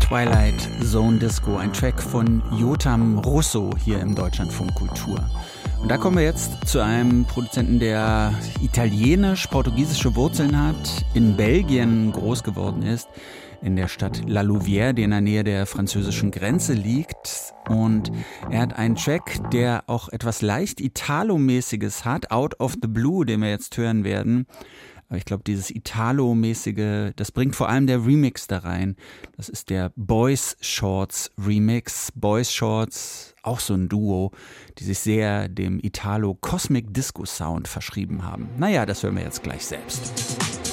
Twilight Zone Disco, ein Track von Yotam Russo hier im Deutschlandfunk Kultur. Und da kommen wir jetzt zu einem Produzenten, der italienisch-portugiesische Wurzeln hat, in Belgien groß geworden ist, in der Stadt La Louvière, die in der Nähe der französischen Grenze liegt. Und er hat einen Track, der auch etwas leicht Italo-mäßiges hat, Out of the Blue, den wir jetzt hören werden. Aber ich glaube, dieses Italo-mäßige, das bringt vor allem der Remix da rein. Das ist der Boys Shorts Remix. Boys Shorts, auch so ein Duo, die sich sehr dem Italo-Cosmic Disco Sound verschrieben haben. Naja, das hören wir jetzt gleich selbst.